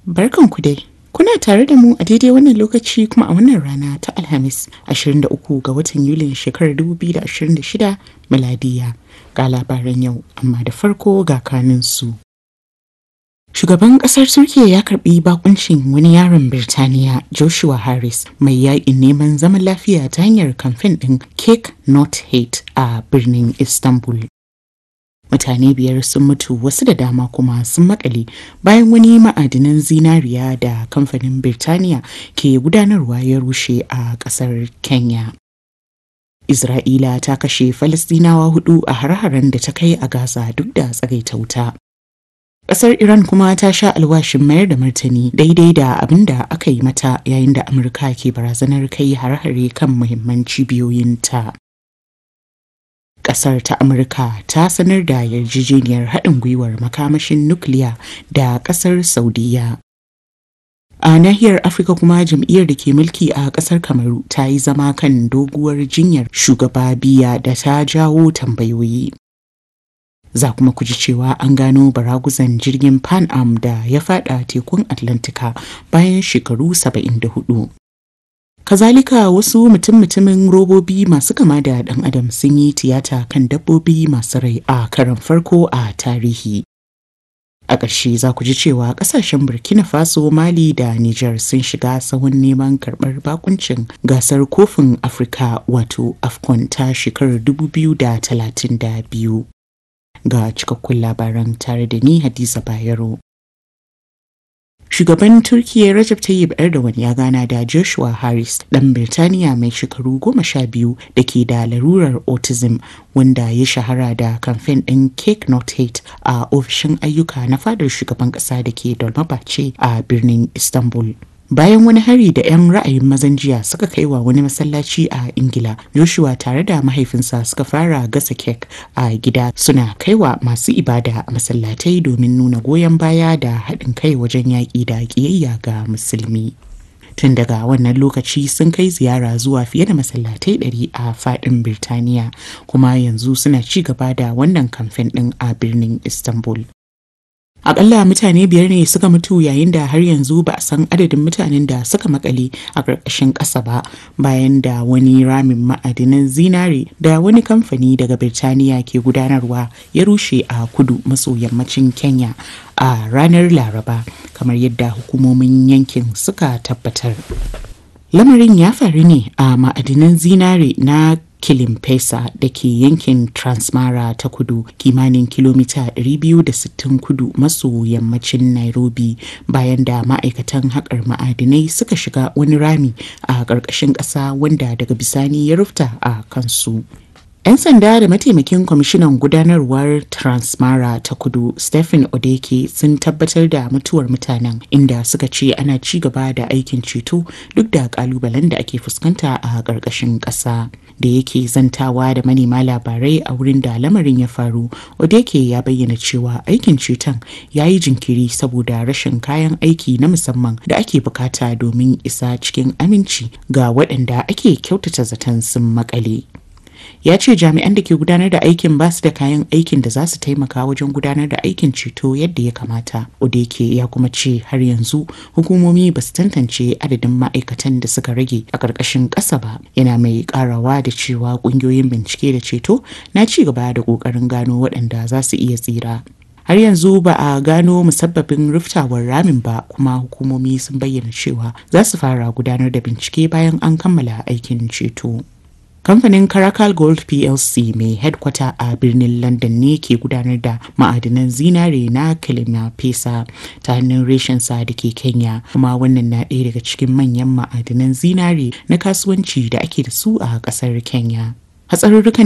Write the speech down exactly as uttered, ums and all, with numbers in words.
Barkanku dai. Kuna tare da mu a daidai wannan lokaci kuma a wannan rana ta Alhamis ashirin da uku ga watan Yulin shekarar dubu biyu da ashirin da shida miladiya. Ga labaran yau, amma da farko ga kaninsu. Shugaban ƙasar Turkiyya ya karɓi bakuncin wani yaron Birtaniya, Joshua Harris, mai yaƙin neman zaman lafiya ta hanyar kamfen ɗin Cake Not Hate a birnin Istanbul. Mutane biyar sun mutu, wasu da dama kuma sun makale bayan wani ma'adinan zinariya da kamfanin Birtaniya ke gudanarwa ya rushe a ƙasar Kenya. Isra'ila ta kashe Falastinawa hudu a har-haren da ta kai a Gaza duk da tsagaita wuta. Ƙasar Iran kuma ta sha alwashin mayar da martani daidai da abin da aka yi mata yayin da Amurka ke barazanar kai har-hare kan muhimman cibiyoyinta. Ƙasar ta Amurka ta sanar da yarjejeniyar haɗin gwiwar makamashin nukiliya da ƙasar Saudiyya. A nahiyar Afirka kuma jam'iyyar da ke mulki a ƙasar Kamaru ta yi zama kan doguwar jinyar shugaba Biya da ta jawo tambayoyi. Za kuma ku ji cewa an gano baraguzan jirgin Pan Am da ya fada tekun Atlantika bayan shekaru saba'in da hudu. Kazalika wasu mutum-mutumin robobi masu kama da ɗan adam sun yi tiyata kan dabbobi masu rai a karon farko a tarihi. A ƙarshe za ku ji cewa ƙasashen Burkina Faso, Mali da Nijar sun shiga sahun neman karɓar bakuncin gasar kofin Afirka wato AFCON ta shekarar dubu biyu da talatin da biyu. Ga cikakkun labaran tare da ni Hadiza Bayero. Shugaban Turkiyya Recep Tayyip Erdogan ya gana da Joshua Harris, ɗan Birtaniya mai shekaru goma sha biyu da ke da larurar autism, wanda ya shahara da kamfen ɗin Cake Not Hate a ofishin ayyuka na fadar shugaban ƙasa da ke Dolmabahce a birnin Istanbul. Bayan wani hari da 'yan ra'ayin mazan jiya suka kai wa wani masallaci a Ingila, Joshua tare da mahaifinsa suka fara gasa kek a gida, suna kaiwa masu ibada a masallatai domin nuna goyon baya da haɗin kai wajen yaƙi da ƙiyayya ga musulmi. Tun daga wannan lokaci sun kai ziyara zuwa fiye da masallatai ɗari a faɗin Birtaniya, kuma yanzu suna ci gaba da wannan kamfen ɗin a birnin Istanbul. Akalla mutane biyar ne suka mutu yayin da har yanzu ba a san adadin mutanen da suka makale a ƙarƙashin ƙasa ba, bayan da wani ramin ma'adinan zinare da wani kamfani daga Birtaniya ke gudanarwa ya rushe a kudu maso yammacin Kenya a ranar Laraba, kamar yadda hukumomin yankin suka tabbatar. Lamarin ya faru ne a ma'adinan zinare na Kilimpesa da ke yankin Transmara ta kudu, kimanin kilomita ɗari biyu da sittin kudu maso yammacin Nairobi, bayan da ma'aikatan haƙar ma'adinai suka shiga wani rami a ƙarƙashin ƙasa wanda daga bisani ya rufta a kansu. 'Yan sanda da mataimakin kwamishinan gudanarwar Transmara ta kudu, Stephen Odeke, sun tabbatar da mutuwar mutanen, inda suka ce ana ci gaba da aikin ceto duk da kalubalen da ake fuskanta a ƙarƙashin ƙasa. Da yake zantawa da manema labarai a wurin da lamarin ya faru, Odeke ya bayyana cewa aikin ceton ya yi jinkiri saboda rashin kayan aiki na musamman da ake bukata domin isa cikin aminci ga waɗanda ake kyautata zaton sun makale. Ya ce jami'an da ke gudanar da aikin ba su da kayan aikin da za su taimaka wajen gudanar da aikin ceto yadda ya kamata. Odeke ya kuma ce har yanzu hukumomi ba su tantance adadin ma'aikatan da suka rage a ƙarƙashin ƙasa ba. Yana mai ƙarawa da cewa ƙungiyoyin bincike da ceto na ci gaba da ƙoƙarin gano waɗanda za su iya tsira. Har yanzu ba a gano musabbabin ruftawar ramin ba, kuma hukumomi sun bayyana cewa za su fara gudanar da bincike bayan an kammala aikin ceto. Kamfanin Caracal Gold P L C mai headkwata a birnin London ne ke gudanar da ma'adinan zinare na Kilimpesa ta hannun reshensa da ke Kenya, kuma wannan na ɗaya daga cikin manyan ma'adinan zinare na kasuwanci da ake da su a ƙasar Kenya. Hatsarurrukan